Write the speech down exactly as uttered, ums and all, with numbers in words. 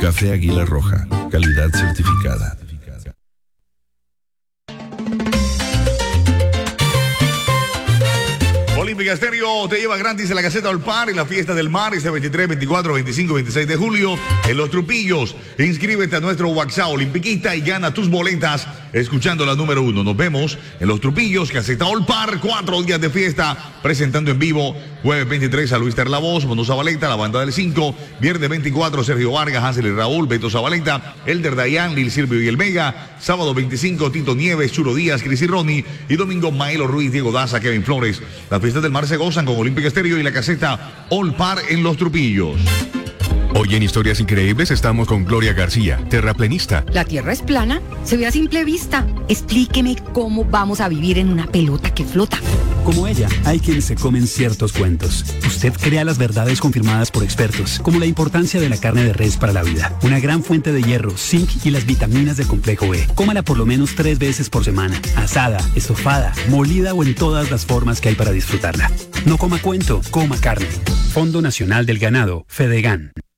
Café Águila Roja, calidad certificada. Olímpica Estéreo te lleva gratis en la caseta del Par en la fiesta del mar este veintitrés, veinticuatro, veinticinco, veintiséis de julio en Los Trupillos. Inscríbete a nuestro WhatsApp Olimpiquista y gana tus boletas escuchando la número uno. Nos vemos en Los Trupillos, caseta All Par, cuatro días de fiesta, presentando en vivo jueves veintitrés a Luis Terlavoz, Mono Zabaleta, la banda del cinco, viernes veinticuatro Sergio Vargas, Hansel y Raúl, Beto Zabaleta, Elder Dayan, Lil Silvio y el Mega, sábado veinticinco Tito Nieves, Churo Díaz, Cris y Ronnie, y domingo Maelo Ruiz, Diego Daza, Kevin Flores. Las fiestas del mar se gozan con Olímpica Estéreo y la caseta All Par en Los Trupillos. Hoy en Historias Increíbles estamos con Gloria García, terraplenista. ¿La Tierra es plana? Se ve a simple vista. Explíqueme cómo vamos a vivir en una pelota que flota. Como ella, hay quienes se comen ciertos cuentos. Usted crea las verdades confirmadas por expertos, como la importancia de la carne de res para la vida. Una gran fuente de hierro, zinc y las vitaminas del complejo E. Cómala por lo menos tres veces por semana. Asada, estofada, molida o en todas las formas que hay para disfrutarla. No coma cuento, coma carne. Fondo Nacional del Ganado, Fedegan.